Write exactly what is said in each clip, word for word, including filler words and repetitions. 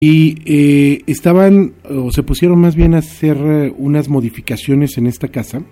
Y eh, estaban, o se pusieron más bien a hacer eh, unas modificaciones en esta casa.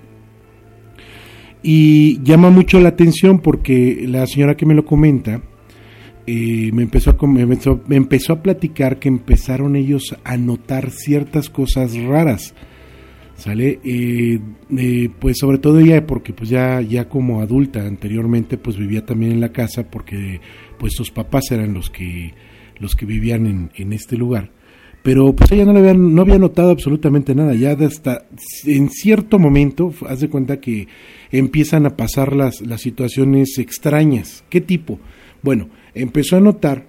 Y llama mucho la atención porque la señora que me lo comenta eh, me, empezó a, me, empezó, me empezó a platicar que empezaron ellos a notar ciertas cosas raras, ¿sale? Eh, eh, pues sobre todo ella, porque pues ya, ya como adulta anteriormente pues vivía también en la casa porque pues sus papás eran los que, los que vivían en, en este lugar. Pero pues ella no, le había, no había notado absolutamente nada, ya hasta en cierto momento, haz de cuenta que empiezan a pasar las, las situaciones extrañas. ¿Qué tipo? Bueno, empezó a notar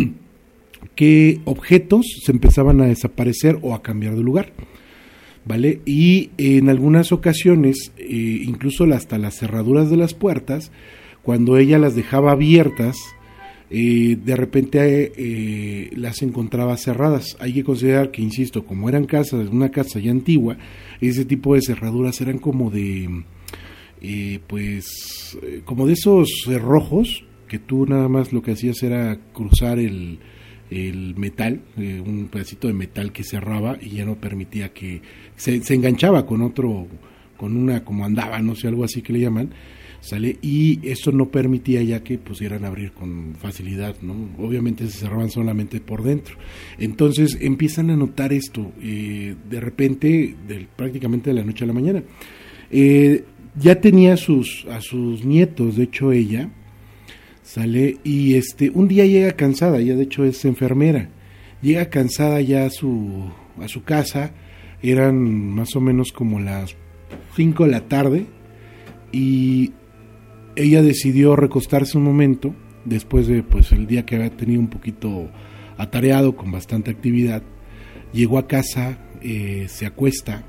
que objetos se empezaban a desaparecer o a cambiar de lugar, ¿vale? Y en algunas ocasiones, eh, incluso hasta las cerraduras de las puertas, cuando ella las dejaba abiertas, Eh, de repente eh, las encontraba cerradas. Hay que considerar que, insisto, como eran casas, una casa ya antigua, ese tipo de cerraduras eran como de eh, pues eh, como de esos cerrojos que tú nada más lo que hacías era cruzar el, el metal, eh, un pedacito de metal que cerraba y ya no permitía que se, se enganchaba con otro, con una como andaba, no sé, algo así que le llaman, ¿sale? Y eso no permitía ya que pudieran abrir con facilidad, ¿no? Obviamente se cerraban solamente por dentro. Entonces empiezan a notar esto, eh, de repente, de, prácticamente de la noche a la mañana. Eh, ya tenía sus, a sus nietos, de hecho ella, ¿sale? Y este, un día llega cansada, ella de hecho es enfermera, llega cansada ya a su, a su casa, eran más o menos como las cinco de la tarde, y ella decidió recostarse un momento después de pues el día que había tenido un poquito atareado con bastante actividad. Llegó a casa, eh, se acuesta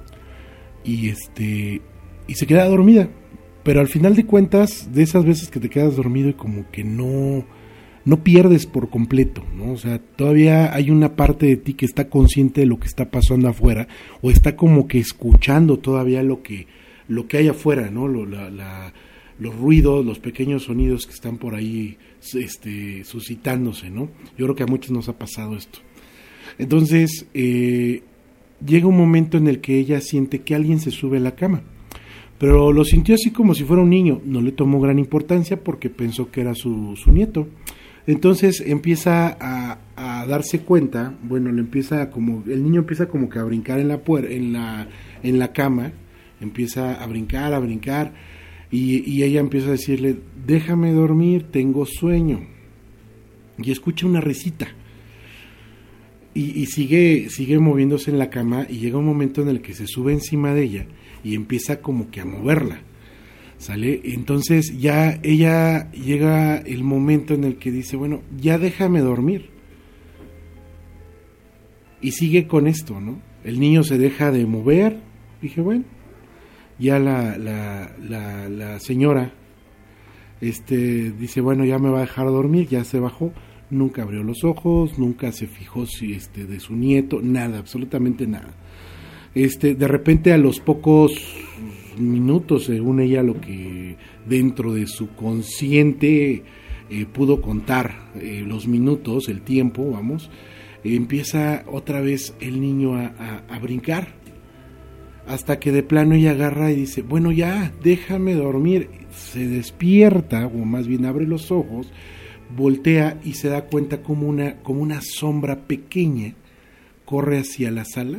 y este y se queda dormida, pero al final de cuentas, de esas veces que te quedas dormido y como que no no pierdes por completo, ¿no? O sea, todavía hay una parte de ti que está consciente de lo que está pasando afuera, o está como que escuchando todavía lo que lo que hay afuera, ¿no? Lo, la, la, los ruidos, los pequeños sonidos que están por ahí este, suscitándose, ¿no? Yo creo que a muchos nos ha pasado esto. Entonces, eh, llega un momento en el que ella siente que alguien se sube a la cama, pero lo sintió así como si fuera un niño. No le tomó gran importancia porque pensó que era su, su nieto. Entonces empieza a, a darse cuenta, bueno, le empieza como, el niño empieza como que a brincar en la puer, en la, en la cama, empieza a brincar, a brincar, y, y ella empieza a decirle, déjame dormir, tengo sueño, y escucha una risita, y, y sigue, sigue moviéndose en la cama, y llega un momento en el que se sube encima de ella, y empieza como que a moverla, ¿sale? Entonces ya ella llega el momento en el que dice, bueno, ya déjame dormir, y sigue con esto, ¿no? El niño se deja de mover, dije, bueno, ya la, la, la, la señora este, dice, bueno, ya me va a dejar dormir, ya se bajó, nunca abrió los ojos, nunca se fijó si este, de su nieto, nada, absolutamente nada. Este, de repente a los pocos minutos, según ella, lo que dentro de su consciente eh, pudo contar eh, los minutos, el tiempo, vamos, eh, empieza otra vez el niño a, a, a brincar, hasta que de plano ella agarra y dice, bueno, ya, déjame dormir. Se despierta, o más bien abre los ojos, voltea y se da cuenta como una, como una sombra pequeña corre hacia la sala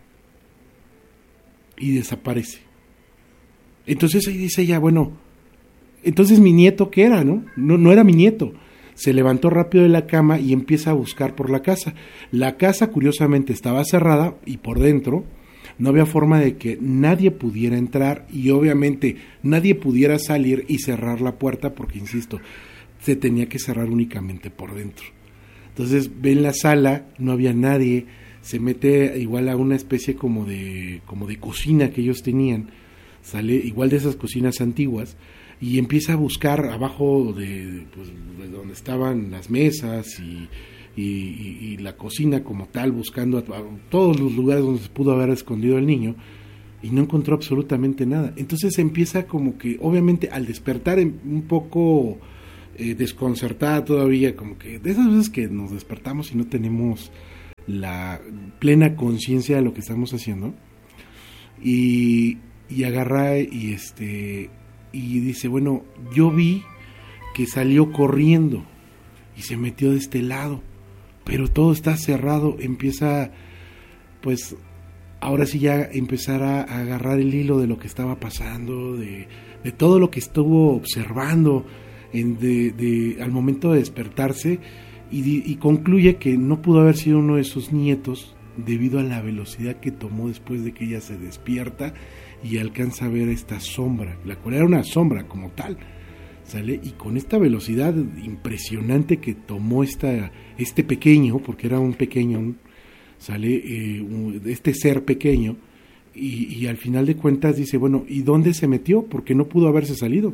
y desaparece. Entonces ahí dice ella, bueno, entonces mi nieto, ¿qué era, no? No, no era mi nieto. Se levantó rápido de la cama y empieza a buscar por la casa. La casa, curiosamente, estaba cerrada y por dentro no había forma de que nadie pudiera entrar y obviamente nadie pudiera salir y cerrar la puerta porque, insisto, se tenía que cerrar únicamente por dentro. Entonces ve en la sala, no había nadie, se mete igual a una especie como de, como de cocina que ellos tenían, sale igual de esas cocinas antiguas y empieza a buscar abajo de, pues, de donde estaban las mesas y Y, y, y la cocina como tal, buscando a, a todos los lugares donde se pudo haber escondido el niño y no encontró absolutamente nada. Entonces empieza como que, obviamente, al despertar un poco eh, desconcertada todavía, como que de esas veces que nos despertamos y no tenemos la plena conciencia de lo que estamos haciendo, y, y agarra y este y dice, bueno, yo vi que salió corriendo y se metió de este lado, pero todo está cerrado. Empieza, pues, ahora sí ya empezar a, a agarrar el hilo de lo que estaba pasando, de, de todo lo que estuvo observando en de, de, al momento de despertarse, y, y concluye que no pudo haber sido uno de sus nietos debido a la velocidad que tomó después de que ella se despierta y alcanza a ver esta sombra, la cual era una sombra como tal, ¿sale? Y con esta velocidad impresionante que tomó esta, este pequeño, porque era un pequeño, ¿sale? Eh, este ser pequeño, y, y al final de cuentas dice, bueno, ¿y dónde se metió? Porque no pudo haberse salido.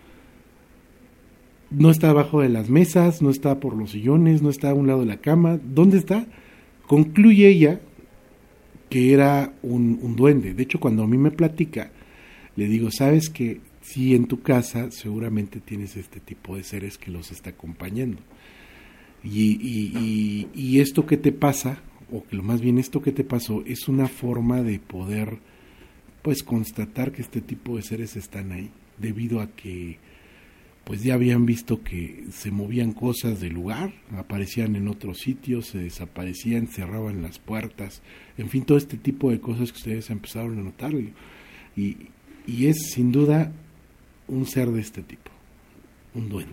No está abajo de las mesas, no está por los sillones, no está a un lado de la cama. ¿Dónde está? Concluye ella que era un, un duende. De hecho, cuando a mí me platica, le digo, ¿sabes que sí, en tu casa seguramente tienes este tipo de seres que los está acompañando? Y, y, y, y esto que te pasa, o que lo más bien esto que te pasó, es una forma de poder, pues, constatar que este tipo de seres están ahí, debido a que pues ya habían visto que se movían cosas del lugar, aparecían en otros sitios, se desaparecían, cerraban las puertas, en fin, todo este tipo de cosas que ustedes empezaron a notar, y, y es sin duda un ser de este tipo, un duende.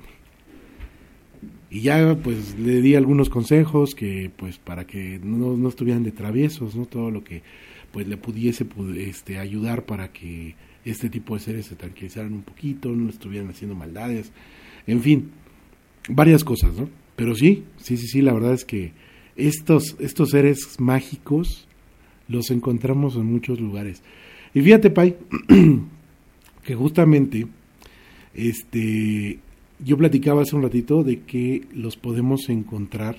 Y ya pues le di algunos consejos que pues para que no, no estuvieran de traviesos, no, todo lo que pues le pudiese este, ayudar para que este tipo de seres se tranquilizaran un poquito, no estuvieran haciendo maldades, en fin, varias cosas, ¿no? Pero sí, sí, sí, sí, la verdad es que estos, estos seres mágicos los encontramos en muchos lugares. Y fíjate, Pai, que justamente este yo platicaba hace un ratito de que los podemos encontrar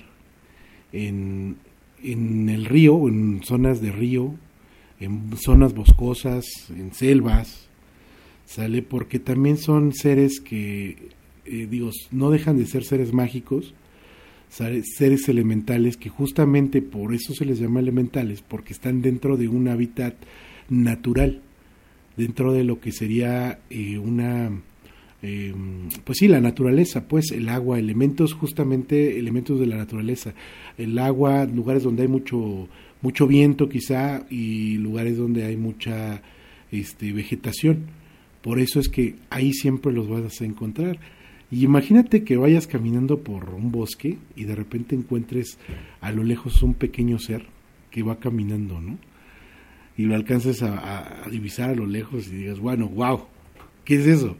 en, en el río, en zonas de río, en zonas boscosas, en selvas, ¿sale? Porque también son seres que, eh, digo, no dejan de ser seres mágicos, ¿sale? Seres elementales que justamente por eso se les llama elementales, porque están dentro de un hábitat natural, dentro de lo que sería eh, una, eh, pues sí, la naturaleza, pues el agua, elementos justamente, elementos de la naturaleza, el agua, lugares donde hay mucho mucho viento quizá, y lugares donde hay mucha este, vegetación. Por eso es que ahí siempre los vas a encontrar. Y imagínate que vayas caminando por un bosque y de repente encuentres a lo lejos un pequeño ser que va caminando, ¿no? Y lo alcances a, a divisar a lo lejos y digas, bueno, wow, ¿qué es eso?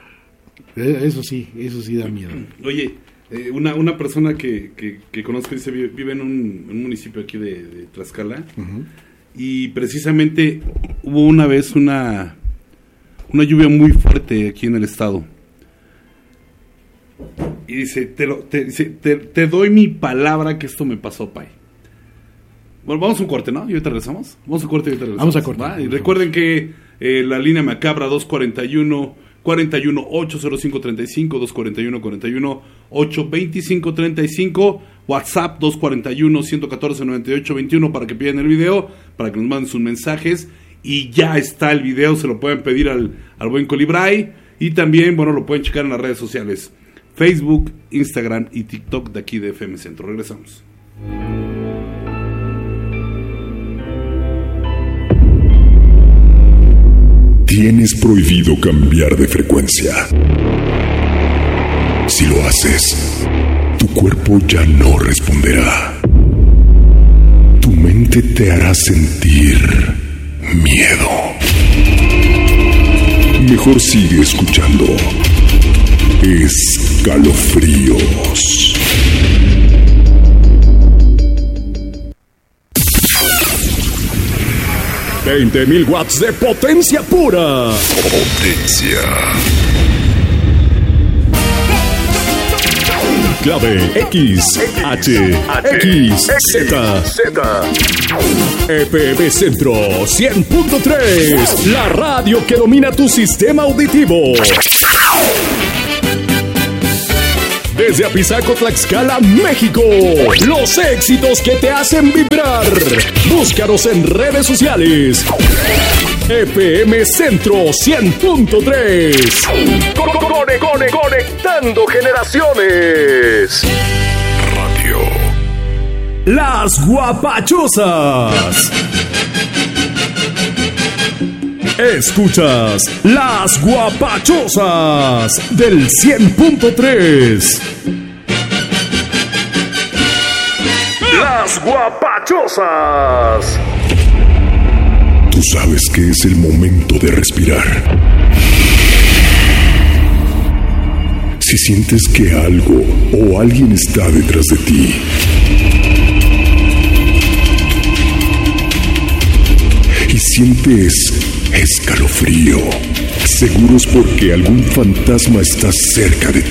Eso sí, eso sí da miedo. Oye, Eh, una, una persona que, que, que conozco dice, vive, vive en, un, en un municipio aquí de, de Tlaxcala, uh-huh. Y precisamente hubo una vez una, una lluvia muy fuerte aquí en el estado. Y dice, te, lo, te, dice te, te doy mi palabra que esto me pasó, Pai. Bueno, vamos a un corte, ¿no? Y ahorita regresamos. Vamos a un corte y ahorita regresamos. Vamos a corte. ¿Va? Y recuerden que eh, la línea macabra dos cuarenta y uno, cuarenta y uno, ocho cero cinco, treinta y cinco, dos cuarenta y uno, cuarenta y uno, ocho veinticinco, treinta y cinco, WhatsApp dos cuarenta y uno, ciento catorce, noventa y ocho, veintiuno para que pidan el video, para que nos manden sus mensajes, y ya está el video, se lo pueden pedir al, al buen Colibray, y también, bueno, lo pueden checar en las redes sociales, Facebook, Instagram y TikTok de aquí de F M Centro. Regresamos. Tienes prohibido cambiar de frecuencia. Si lo haces, tu cuerpo ya no responderá. Tu mente te hará sentir miedo. Mejor sigue escuchando Escalofríos. veinte mil watts de potencia pura. Potencia. Clave X, H, X, Z. F M Centro cien punto tres. La radio que domina tu sistema auditivo. desde Apizaco, Tlaxcala, México. Los éxitos que te hacen vibrar. Búscanos en redes sociales. F M Centro cien punto tres. Cone, cone, conectando generaciones. Radio. Las Guapachosas. Escuchas Las Guapachosas del cien punto tres. Las Guapachosas. Tú sabes que es el momento de respirar. Si sientes que algo o alguien está detrás de ti, y sientes escalofrío, seguro es porque algún fantasma está cerca de ti.